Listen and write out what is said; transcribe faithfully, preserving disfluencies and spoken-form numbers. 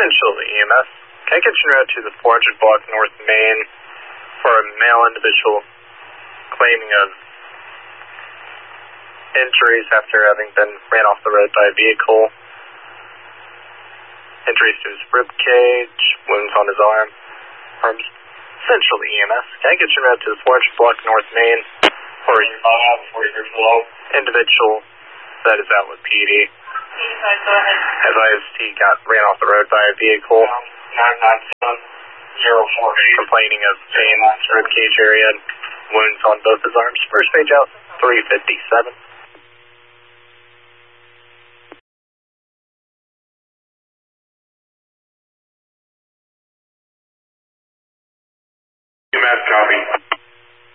Central E M S. Can I get you out to the four hundred block North Main for a male individual claiming of injuries after having been ran off the road by a vehicle? Injuries to his rib cage, wounds on his arm, arms. Central E M S. Can I get you out to the four hundred block North Main for a individual that is out with P D? Go ahead. Advised he got ran off the road by a vehicle. nine nine seven zero four eight. Complaining of pain in his rib cage area and wounds on both his arms. First page out, three fifty-seven.